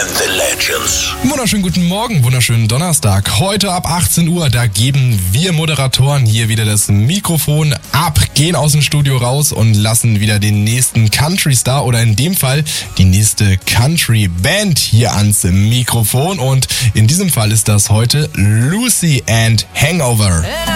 and the Legends. Wunderschönen guten Morgen, wunderschönen Donnerstag. Heute ab 18 Uhr, da geben wir Moderatoren hier wieder das Mikrofon ab, gehen aus dem Studio raus und lassen wieder den nächsten Country-Star oder in dem Fall die nächste Country-Band hier ans Mikrofon. Und in diesem Fall ist das heute Lucy and Hangover.